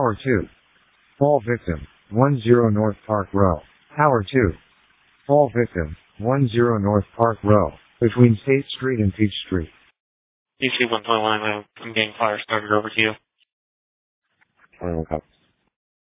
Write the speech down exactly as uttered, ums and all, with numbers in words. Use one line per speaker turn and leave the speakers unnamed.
Tower two. Fall victim, one zero North Park Row. Tower two. Fall victim, one zero North Park Row, between State Street and Peach Street.
D C one twenty-one, I'm getting fire started over to you.
twenty-one copies.